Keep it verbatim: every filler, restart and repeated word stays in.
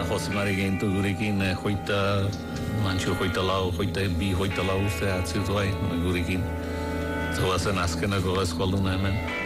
Achos mae'r gen tu gwrigin chwyta manchu chwyta law chwyta bi chwyta law se at sydd wai mae gwrigin. So was yn asgen ag oes gwaldwn emen.